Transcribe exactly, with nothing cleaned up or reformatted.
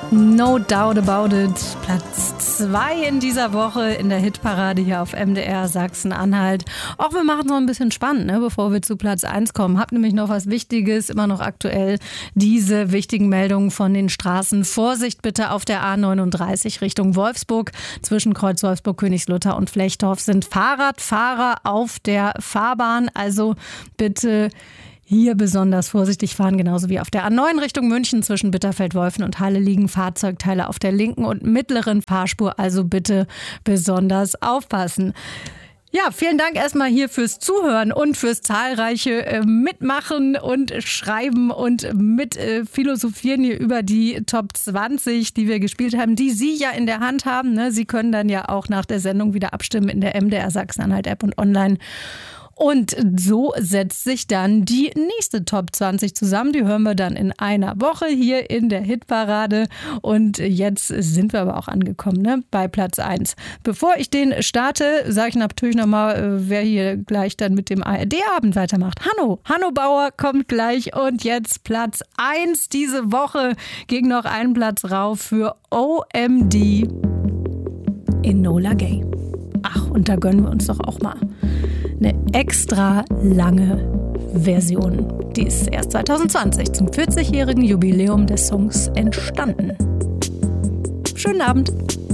No doubt about it. Platz zwei in dieser Woche in der Hitparade hier auf M D R Sachsen-Anhalt. Auch wir machen es noch ein bisschen spannend, ne, bevor wir zu Platz eins kommen. Hab nämlich noch was Wichtiges, immer noch aktuell. Diese wichtigen Meldungen von den Straßen. Vorsicht bitte auf der A neununddreißig Richtung Wolfsburg. Zwischen Kreuz Wolfsburg, Königslutter und Flechtdorf sind Fahrradfahrer auf der Fahrbahn. Also bitte hier besonders vorsichtig fahren, genauso wie auf der A neun Richtung München zwischen Bitterfeld-Wolfen und Halle liegen Fahrzeugteile auf der linken und mittleren Fahrspur. Also bitte besonders aufpassen. Ja, vielen Dank erstmal hier fürs Zuhören und fürs zahlreiche äh, Mitmachen und Schreiben und mit äh, Philosophieren hier über die Top zwanzig, die wir gespielt haben, die Sie ja in der Hand haben. Ne? Sie können dann ja auch nach der Sendung wieder abstimmen in der M D R Sachsen-Anhalt-App und online. Und so setzt sich dann die nächste Top zwanzig zusammen. Die hören wir dann in einer Woche hier in der Hitparade. Und jetzt sind wir aber auch angekommen, ne, bei Platz eins. Bevor ich den starte, sage ich natürlich nochmal, wer hier gleich dann mit dem A R D-Abend weitermacht. Hanno, Hanno Bauer kommt gleich. Und jetzt Platz eins diese Woche. Ging noch einen Platz rauf für O M D Enola Gay. Ach, und da gönnen wir uns doch auch mal eine extra lange Version. Die ist erst zwanzig zwanzig zum vierzigjährigen Jubiläum des Songs entstanden. Schönen Abend.